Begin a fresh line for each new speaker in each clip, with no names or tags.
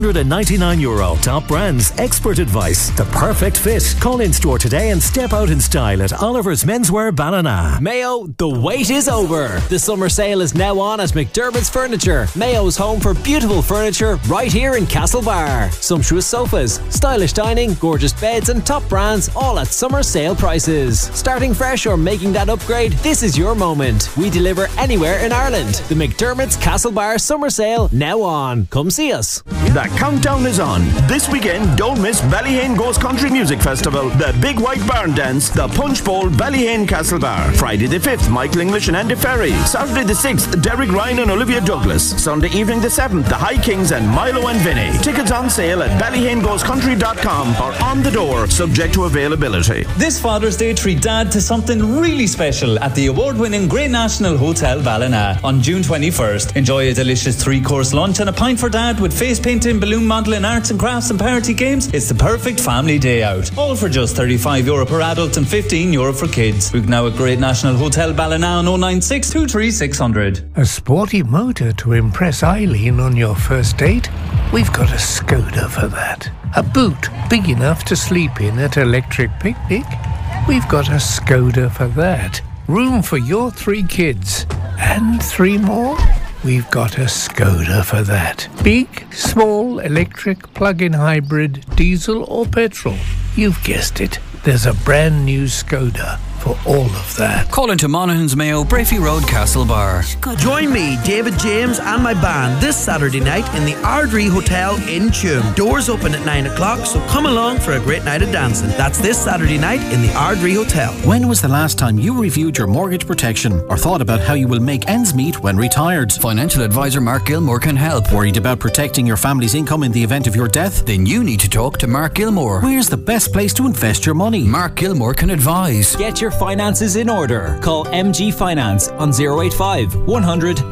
€199. Top brands, expert advice, the perfect fit. Call in store today and step out in style at Oliver's Menswear Ballina.
Mayo, the wait is over. The summer sale is now on at McDermott's Furniture. Mayo's home for beautiful furniture right here in Castlebar. Sumptuous sofas, stylish dining, gorgeous beds and top brands all at summer sale prices. Starting fresh or making that upgrade, this is your moment. We deliver anywhere in Ireland. The McDermott's Castlebar summer sale now on. Come see us.
The countdown is on. This weekend, don't miss Ballyhane Goes Country Music Festival, the Big White Barn Dance, the Punch Bowl, Ballyhane Castlebar. Friday the 5th, Michael English and Andy Ferry. Saturday the 6th, Derek Ryan and Olivia Douglas. Sunday evening the 7th, the High Kings and Milo and Vinny. Tickets on sale at ballyhanegoescountry.com or on the door, subject to availability.
This Father's Day, treat Dad to something really special at the award-winning Great National Hotel Ballina on June 21st. Enjoy a delicious 3-course lunch and a pint for Dad with face painting, balloon modelling, arts and crafts and party games. It's the perfect family day out. All for just €35 per adult and €15 for kids. Book now at Great National Hotel Ballina on 096 23600.
A sporty motor to impress Eileen on your first date? We've got a Skoda for that. A boot big enough to sleep in at Electric Picnic? We've got a Skoda for that. Room for your 3 kids. And 3 more? We've got a Skoda for that. Big, small, electric, plug-in hybrid, diesel or petrol. You've guessed it. There's a brand new Skoda for all of that.
Call into Monaghan's Mayo, Brafey Road, Castlebar.
Join me, David James and my band this Saturday night in the Ardrey Hotel in Tuam. Doors open at 9 o'clock, so come along for a great night of dancing. That's this Saturday night in the Ardrey Hotel.
When was the last time you reviewed your mortgage protection or thought about how you will make ends meet when retired?
Financial advisor Mark Gilmore can help.
Worried about protecting your family's income in the event of your death?
Then you need to talk to Mark Gilmore.
Where's the best place to invest your money?
Mark Gilmore can advise.
Get your finances in order. Call MG Finance on 085 100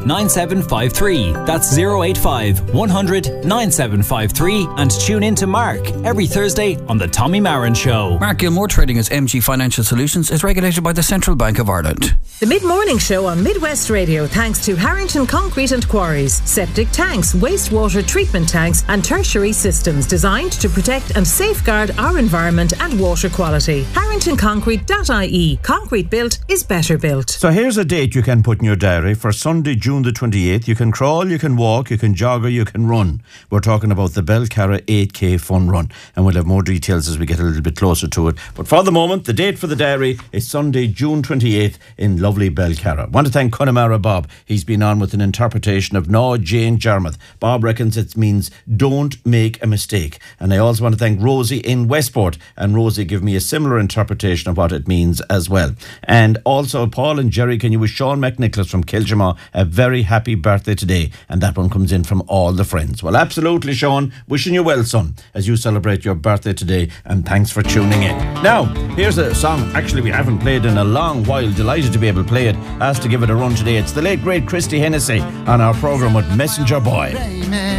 9753. That's 085 100 9753 and tune in to Mark every Thursday on the Tommy Marin Show.
Mark Gilmore, trading as MG Financial Solutions, is regulated by the Central Bank of Ireland.
The Mid-Morning Show on Midwest Radio thanks to Harrington Concrete and Quarries. Septic tanks, wastewater treatment tanks and tertiary systems designed to protect and safeguard our environment and water quality. HarringtonConcrete.ie. Concrete built is better built.
So here's a date you can put in your diary for Sunday, June the 28th. You can crawl, you can walk, you can jog or you can run. We're talking about the Belcarra 8K Fun Run, and we'll have more details as we get a little bit closer to it. But for the moment, the date for the diary is Sunday, June 28th in lovely Belcarra. I want to thank Connemara Bob. He's been on with an interpretation of Ná Jane Jarmuth. Bob reckons it means don't make a mistake. And I also want to thank Rosie in Westport, and Rosie gave me a similar interpretation of what it means as well. And also, Paul and Jerry, can you wish Sean McNicholas from Kilgemaw a very happy birthday today? And that one comes in from all the friends. Well, absolutely, Sean. Wishing you well, son, as you celebrate your birthday today. And thanks for tuning in. Now, here's a song actually we haven't played in a long while. Delighted to be able to play it. Asked to give it a run today. It's the late, great Christy Hennessy on our programme with Messenger Boy.